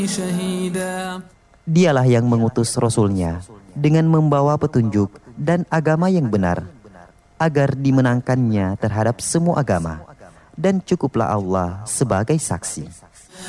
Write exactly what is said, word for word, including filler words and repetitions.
Dialah yang mengutus Rasul-Nya dengan membawa petunjuk dan agama yang benar, agar dimenangkannya terhadap semua agama, dan cukuplah Allah sebagai saksi.